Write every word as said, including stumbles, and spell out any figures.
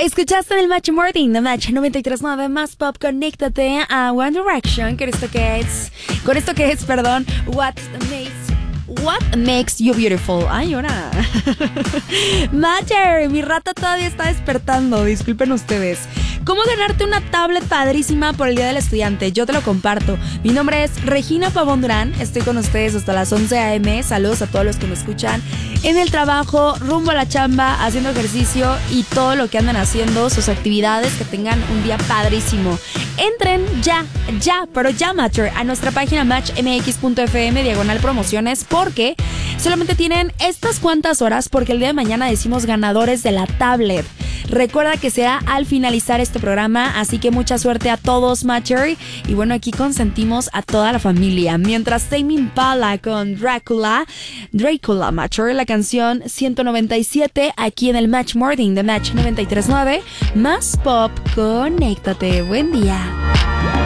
Escuchaste en el Match Morning de Match noventa y tres punto nueve Más Pop. Conéctate a One Direction con esto que es, con esto que es, perdón, What Makes What Makes You Beautiful. Ay, ahora. Matcher, mi rata todavía está despertando. Disculpen ustedes. ¿Cómo ganarte una tablet padrísima por el Día del Estudiante? Yo te lo comparto. Mi nombre es Regina Pavón Durán. Estoy con ustedes hasta las once a eme. Saludos a todos los que me escuchan en el trabajo, rumbo a la chamba, haciendo ejercicio y todo lo que andan haciendo, sus actividades. Que tengan un día padrísimo. Entren ya, ya, pero ya, Matcher, a nuestra página match m x punto f m diagonal promociones, porque solamente tienen estas cuantas horas, porque el día de mañana decimos ganadores de la tablet. Recuerda que será al finalizar este programa, así que mucha suerte a todos, Matcher. Y bueno, aquí consentimos a toda la familia. Mientras Tame Impala con Dracula, Dracula, Matcher, la canción ciento noventa y siete, aquí en el Match Morning de Match noventa y tres punto nueve. Más Pop, conéctate. Buen día.